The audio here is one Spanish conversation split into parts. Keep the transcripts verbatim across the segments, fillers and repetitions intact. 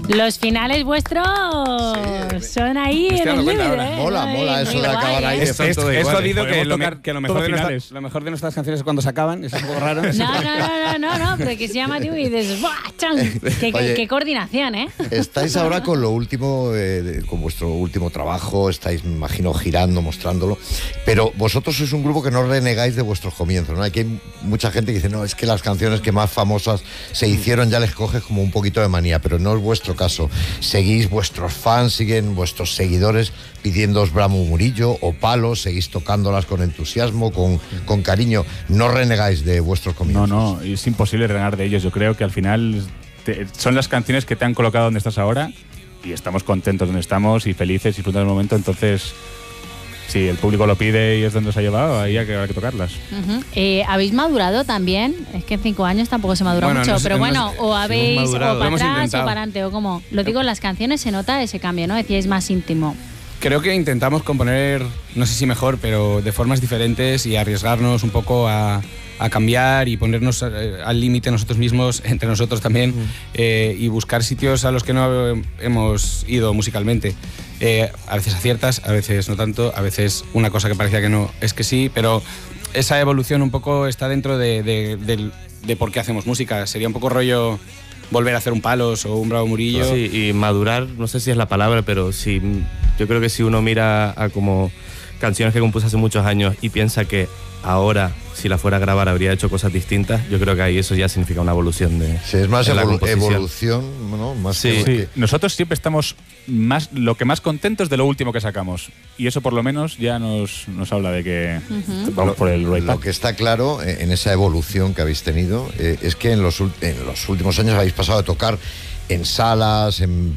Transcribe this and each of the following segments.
Los finales vuestros sí, son ahí en el límite, ¿eh? Mola, mola eso de acabar ahí. Es, es, es jodido que lo, tocar, que lo, mejor de nuestra, lo mejor de nuestras canciones es cuando se acaban. Es un poco raro. No, no, no, no, no, no, pero que se llama tío y dices, ¡buah, chan! Qué, Oye, qué coordinación, ¿eh? Estáis ahora con lo último, eh, con vuestro último trabajo, estáis, me imagino, girando, mostrándolo, pero vosotros sois un grupo que no renegáis de vuestros comienzos, ¿no? Aquí hay mucha gente que dice, no, es que las canciones que más famosas se hicieron ya les coges como un poquito de manía, pero no es vuestro caso. Seguís, vuestros fans siguen, vuestros seguidores pidiéndoos Bramo Murillo o Palos, seguís tocándolas con entusiasmo, con, con cariño. No renegáis de vuestros comienzos. No, no, es imposible renegar de ellos. Yo creo que al final te, son las canciones que te han colocado donde estás ahora y estamos contentos donde estamos y felices y disfrutando del momento. Entonces, si el público lo pide y es donde os ha llevado, ahí hay que, hay que tocarlas. Uh-huh. eh, ¿Habéis madurado también? Es que en cinco años tampoco se madura bueno, mucho, nos, pero nos, bueno, o habéis, o para atrás o para adelante, o como. Lo digo, en las canciones se nota ese cambio, ¿no? Decíais más íntimo. Creo que intentamos componer, no sé si mejor, pero de formas diferentes y arriesgarnos un poco a, a cambiar y ponernos al límite nosotros mismos, entre nosotros también, mm. eh, y buscar sitios a los que no hemos ido musicalmente. Eh, a veces aciertas, a veces no tanto, a veces una cosa que parecía que no es que sí, pero esa evolución un poco está dentro de, de, de, de por qué hacemos música. Sería un poco rollo volver a hacer un Palos o un Bramo Murillo. Sí, y madurar, no sé si es la palabra, pero sí, yo creo que si uno mira a como canciones que compuso hace muchos años y piensa que ahora, si la fuera a grabar, habría hecho cosas distintas, yo creo que ahí eso ya significa una evolución de Sí, es más de evolu evolución, ¿no? Más sí. sí. Nosotros siempre estamos más, lo que más contentos de lo último que sacamos. Y eso por lo menos ya nos, nos habla de que uh-huh. vamos por el right. Lo que está claro en esa evolución que habéis tenido eh, es que en los, en los últimos años habéis pasado a tocar en salas, en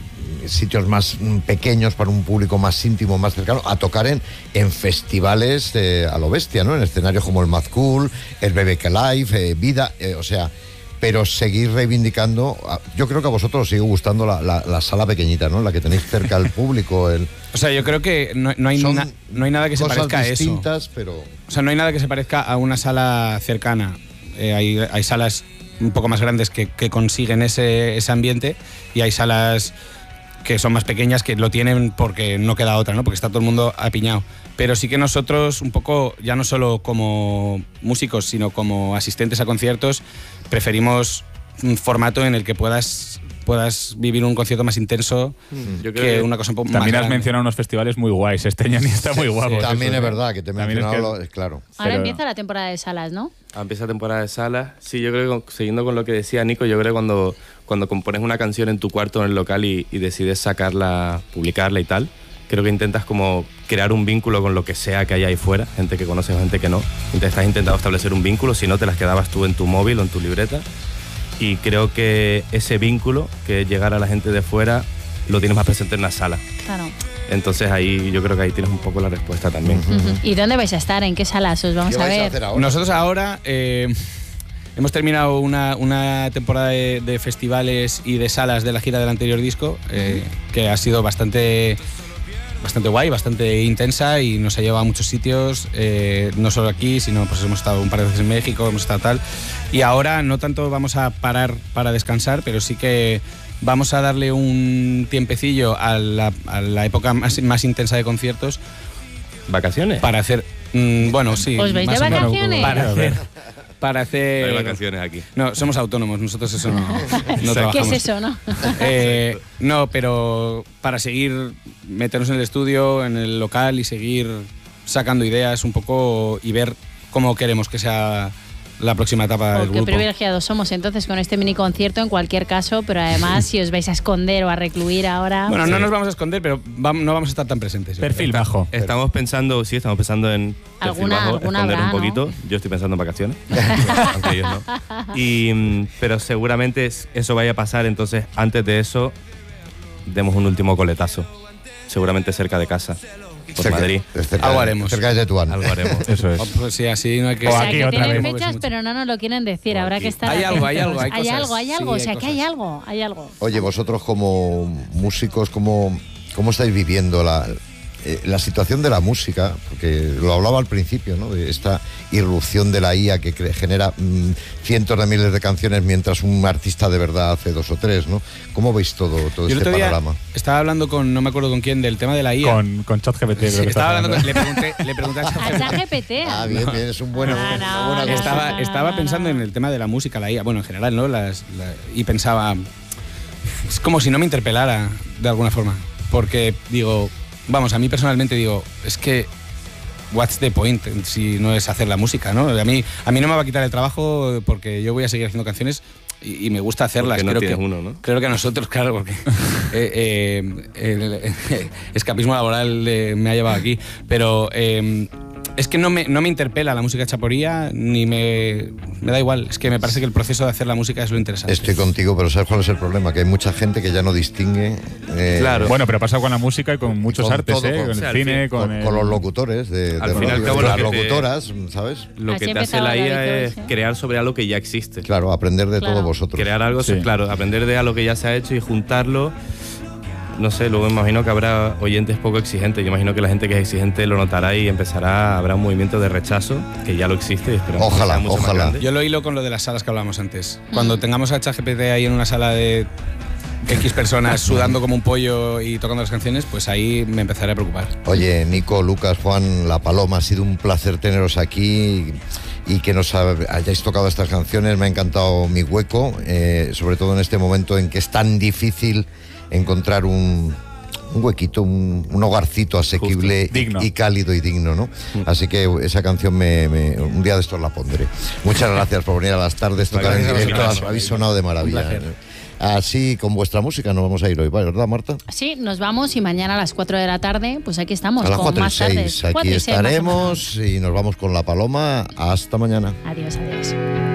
sitios más pequeños para un público más íntimo, más cercano, a tocar en, en festivales eh, a lo bestia, ¿no? En escenarios como el Mad Cool, el B B K Live, eh, Vida, eh, o sea, pero seguir reivindicando. Yo creo que a vosotros os sigue gustando la, la, la sala pequeñita, ¿no? La que tenéis cerca al público. El... O sea, yo creo que no, no, hay, na, no hay nada que se parezca a eso. Pero... O sea, no hay nada que se parezca a una sala cercana. Eh, hay, hay salas un poco más grandes que, que consiguen ese, ese ambiente y hay salas que son más pequeñas que lo tienen porque no queda otra, ¿no? Porque está todo el mundo apiñado. Pero sí que nosotros un poco, ya no solo como músicos, sino como asistentes a conciertos, preferimos un formato en el que puedas puedas vivir un concierto más intenso mm. que, que una cosa un poco más También has grande. mencionado unos festivales muy guays, este año ni está muy guapo. Sí, también eso, es verdad que te he mencionado, es que... claro. Ahora Pero... empieza la temporada de salas, ¿no? Ah, empieza la temporada de salas. Sí, yo creo que siguiendo con lo que decía Nico, yo creo que cuando, cuando compones una canción en tu cuarto o en el local y, y decides sacarla, publicarla y tal, creo que intentas como crear un vínculo con lo que sea que haya ahí fuera, gente que conoces o gente que no. Entonces estás intentando establecer un vínculo, si no te las quedabas tú en tu móvil o en tu libreta. Y creo que ese vínculo, que es llegar a la gente de fuera, lo tienes más presente en la sala. Claro. Entonces ahí yo creo que ahí tienes un poco la respuesta también. Uh-huh. ¿Y dónde vais a estar? ¿En qué salas os vamos ¿Qué a vais ver? a hacer ahora? Nosotros ahora eh, hemos terminado una, una temporada de, de festivales y de salas de la gira del anterior disco, eh, que ha sido bastante... bastante guay, bastante intensa y nos ha llevado a muchos sitios, eh, no solo aquí, sino pues hemos estado un par de veces en México, hemos estado tal. Y ahora no tanto vamos a parar para descansar, pero sí que vamos a darle un tiempecillo a la, a la época más, más intensa de conciertos. ¿Vacaciones? Para hacer, mmm, bueno, sí. ¿Os vais de vacaciones? Para hacer... Para hacer... No hay vacaciones aquí. No, somos autónomos, nosotros eso no, no trabajamos. ¿Qué es eso, no? Eh, no, pero para seguir, meternos en el estudio, en el local y seguir sacando ideas un poco y ver cómo queremos que sea la próxima etapa oh, del qué grupo. Qué privilegiados somos entonces con este mini concierto en cualquier caso, pero además si os vais a esconder o a recluir ahora... Bueno, sí. no nos vamos a esconder, pero vamos, no vamos a estar tan presentes. Perfil bajo. Estamos pensando, sí, estamos pensando en perfil ¿Alguna, bajo, alguna esconder habrá, un poquito. ¿no? Yo estoy pensando en vacaciones, aunque ellos no. Y, pero seguramente eso vaya a pasar, entonces antes de eso demos un último coletazo, seguramente cerca de casa. Por cerca, Madrid. Cerca, algo haremos. Cerca de Tetuán. Algo haremos. Eso es. Oh, pues sí, así no hay que... O sea, aquí que otra tienen vez. fechas, pero no nos lo quieren decir. Habrá que estar Hay algo, hay atentos. algo, hay Hay cosas. algo, hay algo. Sí, o sea, hay que hay cosas. algo, hay algo. Oye, vosotros como músicos, ¿cómo, cómo estáis viviendo la, eh, la situación de la música, porque lo hablaba al principio, ¿no? De esta irrupción de la I A que cre- genera mmm, cientos de miles de canciones mientras un artista de verdad hace dos o tres, ¿no? ¿Cómo veis todo, todo Yo este el otro día panorama? Estaba hablando con, no me acuerdo con quién, del tema de la I A. Con, con ChatGPT. creo Sí, que estaba hablando con, hablando. le pregunté, le pregunté a A ChatGPT. ChatGPT. Ah, bien, bien, es un bueno, Ah, no, una buena no, cosa. Estaba, no, estaba no, pensando no. en el tema de la música, la I A, bueno, en general, ¿no? Las, la- y pensaba, es como si no me interpelara de alguna forma, porque digo, vamos, a mí personalmente digo, es que, what's the point si no es hacer la música, ¿no? A mí, a mí no me va a quitar el trabajo porque yo voy a seguir haciendo canciones y, y me gusta hacerlas. Porque no creo tienes que, uno, ¿no? Creo que a nosotros, claro, porque eh, eh, el, el escapismo laboral eh, me ha llevado aquí, pero... Eh, es que no me, no me interpela la música hecha por I A, ni me, me da igual. Es que me parece que el proceso de hacer la música es lo interesante. Estoy contigo, pero ¿sabes cuál es el problema? Que hay mucha gente que ya no distingue... eh, Claro. Bueno, pero pasa con la música y con muchos con artes, todo, ¿eh? con- Con o sea, el cine, al fin- con, con, el- con los locutores de, Al de fin y al radio, cabo, de lo las que te- locutoras, ¿sabes? Lo Así que te hace empezaba la I A David, es ¿sí? crear sobre algo que ya existe. Claro, aprender de Claro. todos vosotros. Crear algo, Sí. claro, aprender de algo que ya se ha hecho y juntarlo. No sé, luego imagino que habrá oyentes poco exigentes. Yo imagino que la gente que es exigente lo notará y empezará, habrá un movimiento de rechazo, que ya lo existe. Y esperamos que Ojalá, sea mucho más ojalá. grande. Yo lo hilo con lo de las salas que hablábamos antes. Cuando tengamos a ChatGPT ahí en una sala de X personas sudando como un pollo y tocando las canciones, pues ahí me empezaré a preocupar. Oye, Nico, Lucas, Juan, La Paloma, ha sido un placer teneros aquí y que nos ha- hayáis tocado estas canciones. Me ha encantado Mi Hueco, eh, sobre todo en este momento en que es tan difícil encontrar un, un huequito, un, un hogarcito asequible Justo. Digno. y, y cálido y digno, ¿no? Así que esa canción me, me- un día de estos la pondré. Muchas gracias por venir a las tardes, tocar en Gracias a directo. vosotros. Habéis sonado de maravilla. Un placer. Así, con vuestra música nos vamos a ir hoy, ¿verdad, Marta? Sí, nos vamos y mañana a las cuatro de la tarde, pues aquí estamos A las con cuatro y más tardes. seis, aquí Cuatro y seis, más o menos. estaremos y nos vamos con La Paloma. Hasta mañana. Adiós, adiós.